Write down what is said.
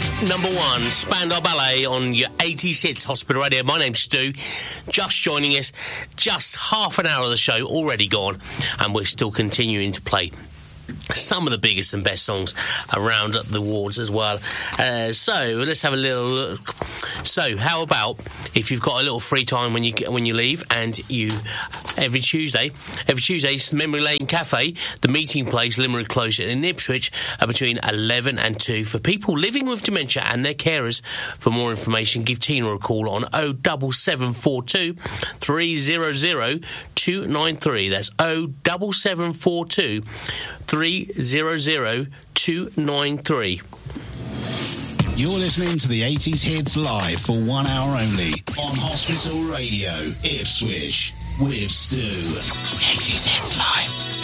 Number 1, Spandau Ballet on your 80s hits Hospital Radio. My name's Stu. Just joining us. Just half an hour of the show already gone, and we're still continuing to play some of the biggest and best songs around the wards as well. So let's have a little look. So how about if you've got a little free time when you leave, and you every Tuesday it's the Memory Lane Cafe, the meeting place, Limerick Close in Ipswich, between 11 and 2 for people living with dementia and their carers. For more information, give Tina a call on 07742 300 293. That's 07742 300 293. You're listening to the 80s Hits live for 1 hour only on Hospital Radio, Ipswich, with Stu. 80s Hits live.